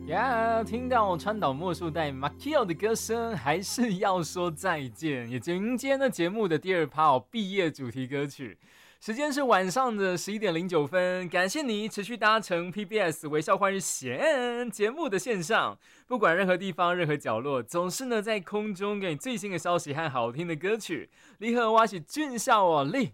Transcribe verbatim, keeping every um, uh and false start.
呀、yeah, 听到川岛茉树代 Makio 的歌声，还是要说再见，也迎接呢节目的第二趴哦，毕业主题歌曲。时间是晚上的十一点零九分，感谢你持续搭乘 P B S 微笑换日线节目的线上，不管任何地方、任何角落，总是呢在空中给你最新的消息和好听的歌曲。你好，我是俊孝哦，你